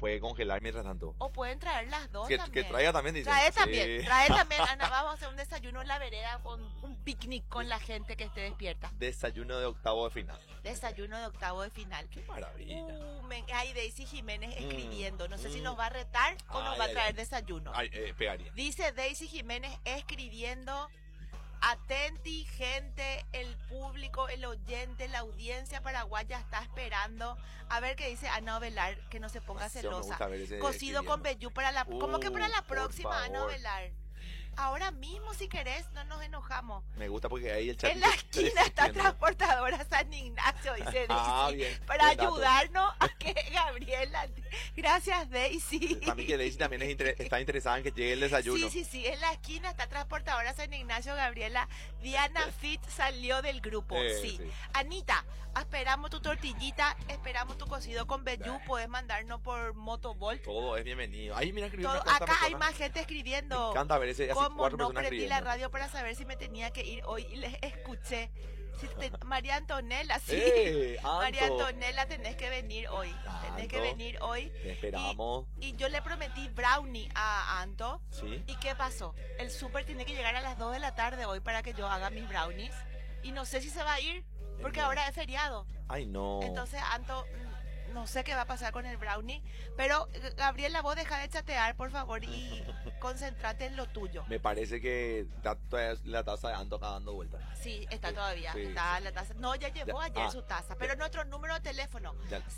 puede congelar mientras tanto. O pueden traer las dos Que también. traiga también, dice. Trae también, trae también. Ana, vamos a hacer un desayuno en la vereda con un picnic con la gente que esté despierta. Desayuno de octavo de final. Desayuno de octavo de final. Qué maravilla. Ay, Daisy Jiménez escribiendo. No sé si nos va a retar o nos va a traer desayuno. Ay, pegaría. Dice Daisy Jiménez escribiendo. Atenti, gente, el público, el oyente, la audiencia paraguaya está esperando a ver qué dice Ana Ovelar, que no se ponga celosa. Cocido con vellú para la... ¿Cómo que para la próxima, Ana Ovelar? Ahora mismo, si querés, no nos enojamos. Me gusta porque ahí el chat... En la esquina está Transportadora San Ignacio, dice Daisy, bien, para ayudarnos a que Gabriela... Gracias, Daisy. Para mí que Daisy también está interesada en que llegue el desayuno. Sí, en la esquina está Transportadora San Ignacio, Gabriela. Diana Fit salió del grupo, sí. Anita, esperamos tu tortillita, esperamos tu cocido con vellú, puedes mandarnos por Motovolt. Todo es bienvenido. Ahí mira, escribió acá hay más gente escribiendo. Me encanta ver ese, así como no prendí la radio para saber si me tenía que ir hoy y les escuché. María Antonella, sí. María Antonella, tenés que venir hoy. Tenés que venir hoy. Te esperamos. Y yo le prometí brownie a Anto. ¿Sí? ¿Y qué pasó? El súper tiene que llegar a las 2 de la tarde hoy para que yo haga mis brownies. Y no sé si se va a ir, porque ahora es feriado. Ay, no. Entonces, Anto, no sé qué va a pasar con el brownie. Pero, Gabriela, vos deja de chatear, por favor, y concéntrate en lo tuyo. Me parece que está todavía la taza de Anto acá dando vueltas. Sí, está todavía. Está la taza. No, ya llevó ayer su taza. Pero nuestro número de teléfono,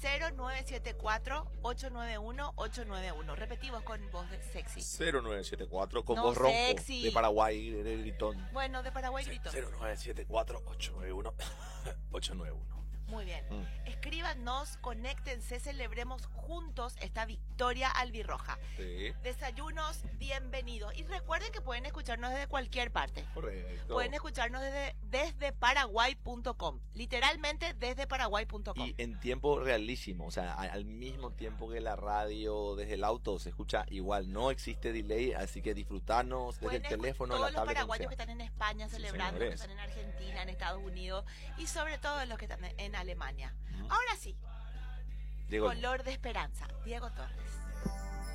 0974-891-891. Repetimos con voz sexy. 0974 con voz ronco. Sexy. De Paraguay, de gritón. Bueno, de Paraguay gritón. 0974-891-891. Muy bien. Escríbanos, conéctense, celebremos juntos esta victoria albirroja. Sí. Desayunos, bienvenidos. Y recuerden que pueden escucharnos desde cualquier parte. Correcto. Pueden escucharnos desde paraguay.com. Literalmente desde paraguay.com. Y en tiempo realísimo, o sea, al mismo tiempo que la radio desde el auto se escucha igual. No existe delay, así que disfrutarnos desde el teléfono, todos la tablet. Todos los paraguayos que están en España celebrando, que están en Argentina, en Estados Unidos y sobre todo los que están en Alemania. Ahora sí, color de esperanza, Diego Torres.